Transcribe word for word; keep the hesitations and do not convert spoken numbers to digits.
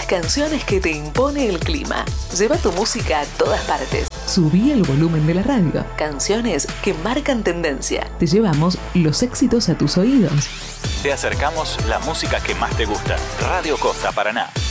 canciones que te impone el clima. Lleva tu música a todas partes. Subí el volumen de la radio. Canciones que marcan tendencia. Te llevamos los éxitos a tus oídos. Te acercamos la música que más te gusta. Radio Costa Paraná.